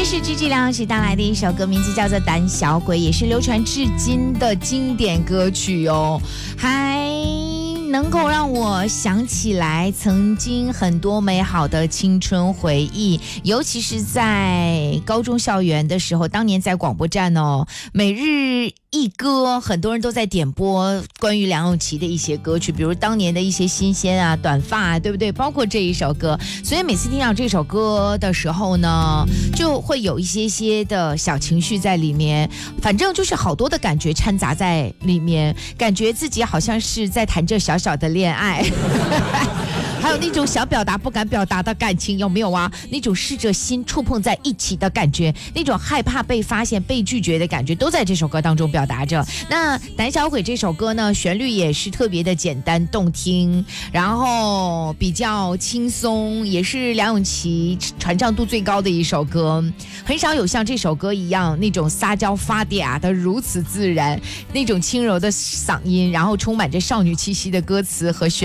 是芝芝梁咏琪带来的一首歌，名字叫做《胆小鬼》，也是流传至今的经典歌曲哦，还能够让我想起来曾经很多美好的青春回忆，尤其是在高中校园的时候，当年在广播站哦，每日一歌，很多人都在点播关于梁咏琪的一些歌曲，比如当年的一些新鲜啊、短发啊，对不对？包括这一首歌，所以每次听到这首歌的时候呢，就会有一些的小情绪在里面，反正就是好多的感觉掺杂在里面，感觉自己好像是在谈着小小的恋爱。还有那种想表达不敢表达的感情，有没有啊？那种试着心触碰在一起的感觉，那种害怕被发现、被拒绝的感觉，都在这首歌当中表达着。那《胆小鬼》这首歌呢，旋律也是特别的简单动听，然后比较轻松，也是梁咏琪传唱度最高的一首歌。很少有像这首歌一样那种撒娇发嗲的如此自然，那种轻柔的嗓音，然后充满着少女气息的歌词和旋律。